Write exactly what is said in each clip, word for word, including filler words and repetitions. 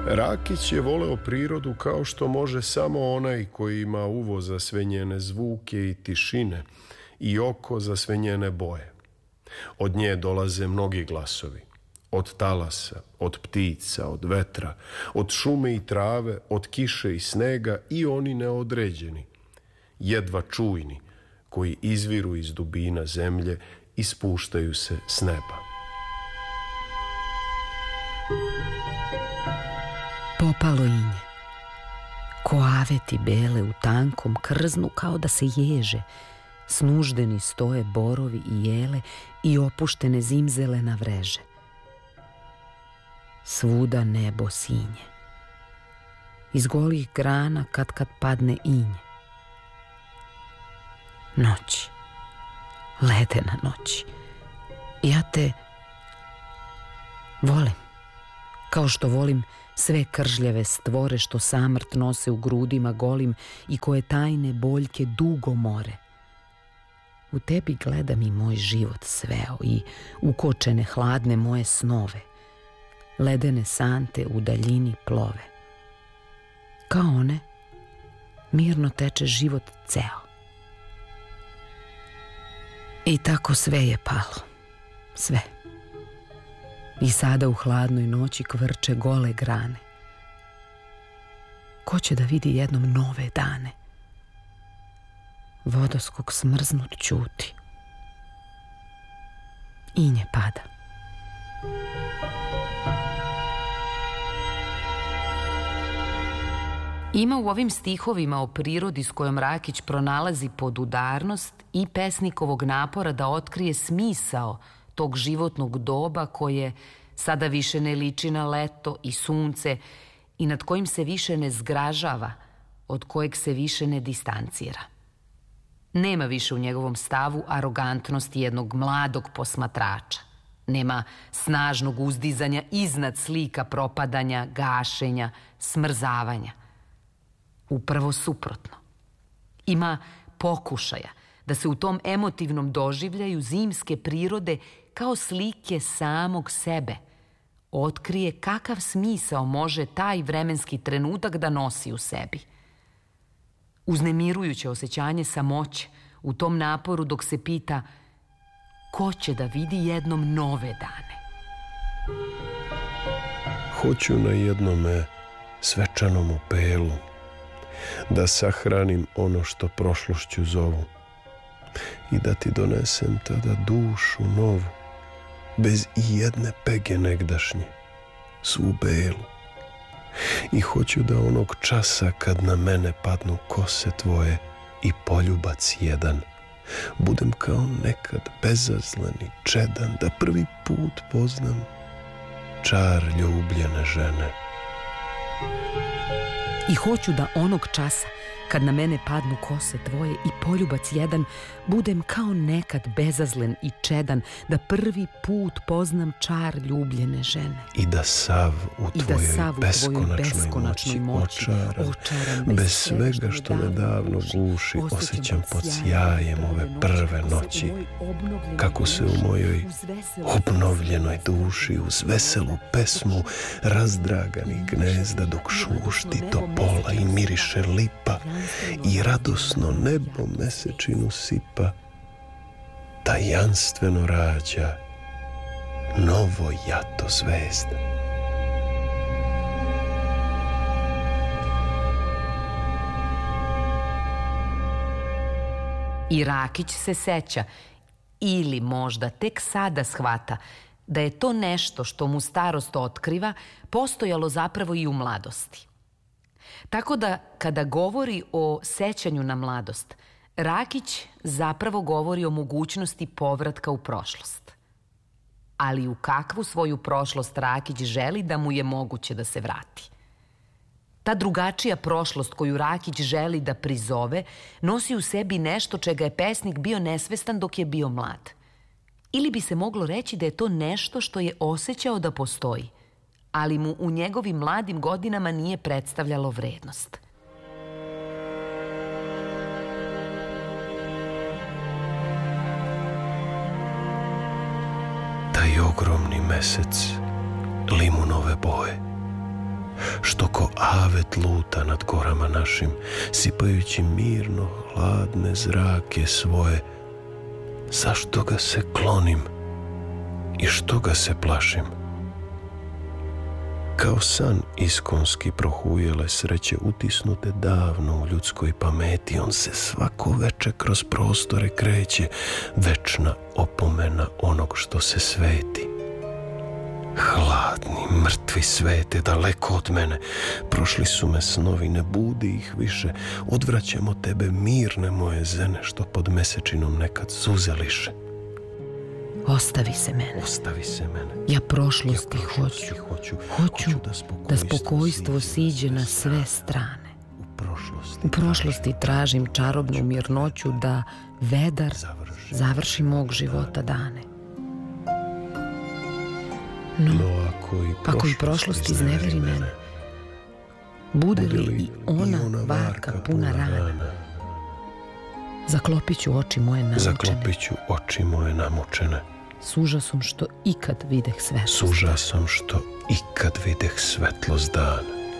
Rakić je voleo prirodu kao što može samo onaj koji ima uvo za sve njene zvuke i tišine i oko za sve njene boje. Od nje dolaze mnogi glasovi. Od talasa, od ptica, od vetra, od šume i trave, od kiše i snega i oni neodređeni, jedva čujni, koji izviru iz dubina zemlje i spuštaju se s neba. Popalo inje. Ko aveti bele u tankom krznu kao da se ježe. Snuždeni stoje borovi i jele i opuštene zimzele na vreže. Svuda nebo sinje. Iz golih grana kad kad padne inje. Noć. Ledena noć. Ja te volim. Kao što volim sve kržljave stvore što samrt nose u grudima golim i koje tajne boljke dugo more. U tebi gledam i moj život sveo i ukočene hladne moje snove. Ledene sante u daljini plove. Kao one, mirno teče život ceo. I tako sve je palo. Sve. I sada u hladnoj noći kvrče gole grane. Ko će da vidi jednom nove dane? Vodoskok smrznut ćuti. Inje pada. Ima u ovim stihovima o prirodi s kojom Rakić pronalazi podudarnost i pesnikovog napora da otkrije smisao tog životnog doba koje sada više ne liči na leto i sunce i nad kojim se više ne zgražava, od kojeg se više ne distancira. Nema više u njegovom stavu arogantnosti jednog mladog posmatrača. Nema snažnog uzdizanja iznad slika propadanja, gašenja, smrzavanja. Upravo suprotno. Ima pokušaja da se u tom emotivnom doživljaju zimske prirode kao slike samog sebe otkrije kakav smisao može taj vremenski trenutak da nosi u sebi. Uznemirujuće osjećanje samoće u tom naporu dok se pita ko će da vidi jednom nove dane. Hoću na jednome svečanom upelu da sahranim ono što prošlošću zovu i da ti donesem tada dušu novu, bez i jedne pege negdašnje, svu belu. I hoću da onog časa kad na mene padnu kose tvoje i poljubac jedan, budem kao nekad bezazlen i čedan, da prvi put poznam čar ljubljene žene. I hoću da onog časa kad na mene padnu kose tvoje i poljubac jedan, budem kao nekad bezazlen i čedan, da prvi put poznam čar ljubljene žene. I da sav u tvojoj, sav u beskonačnoj, beskonačnoj moći, očaran, očaran bez, bez svega što me davno guši, osjećam pod sjajem ove prve noći, kako se u mojoj obnovljenoj duši uz veselu pesmu razdraganih gnezda dok šušti topola i miriše lipa i radosno nebo mesečinu sipa, tajanstveno rađa novo jato zvezda. I Rakić se seća, ili možda tek sada shvata, da je to nešto što mu starost otkriva postojalo zapravo i u mladosti. Tako da, kada govori o sećanju na mladost, Rakić zapravo govori o mogućnosti povratka u prošlost. Ali u kakvu svoju prošlost Rakić želi da mu je moguće da se vrati? Ta drugačija prošlost koju Rakić želi da prizove nosi u sebi nešto čega je pesnik bio nesvestan dok je bio mlad. Ili bi se moglo reći da je to nešto što je osjećao da postoji, ali mu u njegovim mladim godinama nije predstavljalo vrednost. Taj ogromni mesec limunove boje, što ko avet luta nad gorama našim, sipajući mirno hladne zrake svoje. Zašto ga se klonim i što ga se plašim? Kao san iskonski prohujele sreće utisnute davno u ljudskoj pameti, on se svako veče kroz prostore kreće, večna opomena onog što se sveti. Hladni, mrtvi svete, daleko od mene, prošli su me snovi, ne budi ih više, odvraćamo tebe mirne moje zene, što pod mesečinom nekad suze liše. Ostavi se mene. Ostavi se mene. Ja prošlosti, ja prošlosti hoću. hoću. Hoću da spokojstvo, da spokojstvo siđe na sve strane. U prošlosti, U prošlosti tražim čarobnu mirnoću da vedar završi, završi mog života dane. No, no ako, i ako i prošlost izneveri mene, bude li i ona, ona varka puna rana, rana, zaklopit ću oči moje namučene. Zaklopit ću oči moje namučene. S užasom što ikad videh svetlost. S užasom što ikad videh svetlost dana.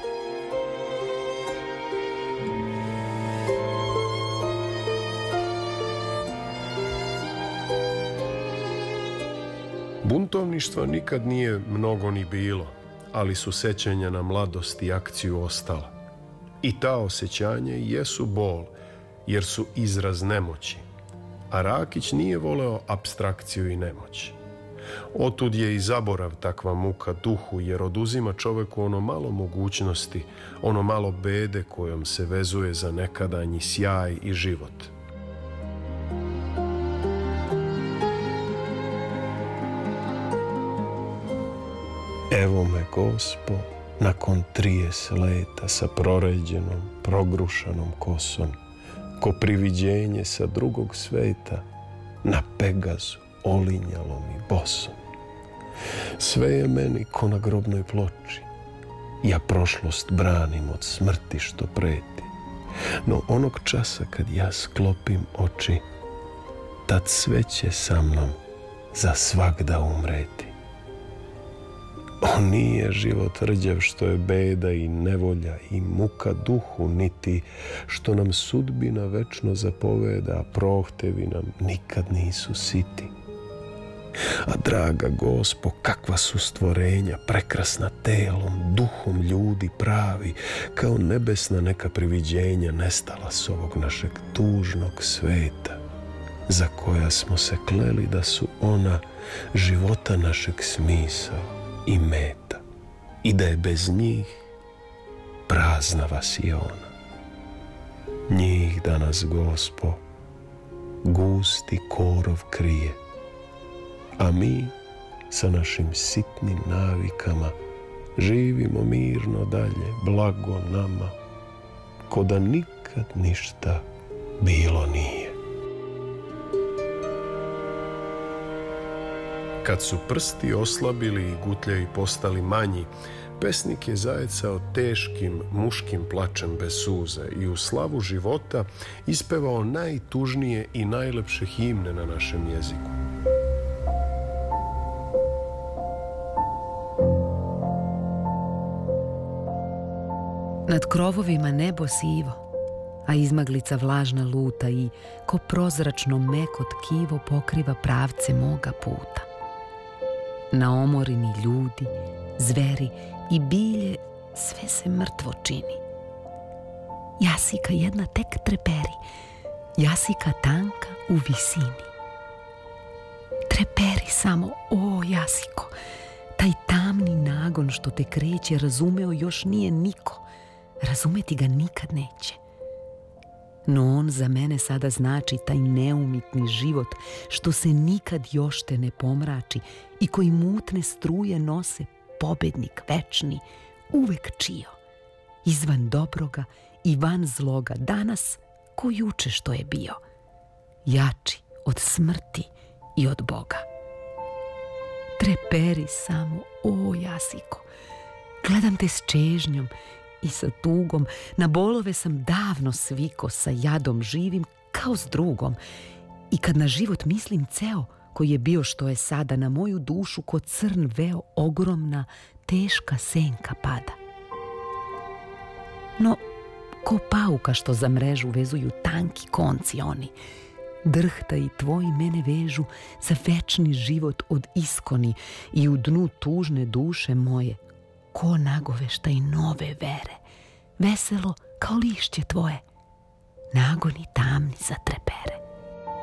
Buntovništva nikad nije mnogo ni bilo, ali su sećanja na mladost i akciju ostala. I ta osjećanja jesu bol, jer su izraz nemoći. A Rakić nije voleo apstrakciju i nemoć. Otud je i zaborav takva muka duhu, jer oduzima čoveku ono malo mogućnosti, ono malo bede kojom se vezuje za nekadanji sjaj i život. Evo me, Gospo, nakon trijes leta sa proređenom, progrušanom kosom, ko priviđenje sa drugog sveta, na Pegazu, olinjalom i bosom. Sve je meni ko na grobnoj ploči. Ja prošlost branim od smrti što preti. No onog časa kad ja sklopim oči, tad sve će sa mnom za svagda umreti. On nije život rđav što je beda i nevolja i muka duhu, niti što nam sudbina večno zapoveda, a prohtevi nam nikad nisu siti. A draga Gospo, kakva su stvorenja, prekrasna telom, duhom ljudi pravi, kao nebesna neka priviđenja nestala s ovog našeg tužnog sveta, za koja smo se kleli da su ona života našeg smisao i meta, i da je bez njih prazna vasiona. Njih danas, Gospo, gusti korov krije, a mi sa našim sitnim navikama živimo mirno dalje, blago nama, ko da nikad ništa bilo nije. Kad su prsti oslabili i gutljaji postali manji, pesnik je zajecao teškim muškim plačem bez suza i u slavu života ispevao najtužnije i najlepše himne na našem jeziku. Nad krovovima nebo sivo, a izmaglica vlažna luta i ko prozračno meko tkivo pokriva pravce moga puta. Na omorini ljudi, zveri i bilje sve se mrtvo čini. Jasika jedna tek treperi, jasika tanka u visini. Treperi samo, o Jasiko, taj tamni nagon što te kreće razumeo još nije niko, razumeti ga nikad neće. No on za mene sada znači taj neumitni život što se nikad još te ne pomrači i koji mutne struje nose pobednik večni, uvek čio, izvan dobroga i van zloga, danas ko juče što je bio, jači od smrti i od Boga. Treperi samo, o Jasiko, gledam te s čežnjom i sa tugom, na bolove sam davno sviko, sa jadom živim kao s drugom. I kad na život mislim ceo, koji je bio što je sada, na moju dušu ko crn veo ogromna, teška senka pada. no ko pauka što za mrežu vezuju tanki konci oni. Drhta i tvoji mene vežu za večni život od iskoni i u dnu tužne duše moje ko nagovešta i nove vere, veselo kao lišće tvoje, nagoni tamni za trepere.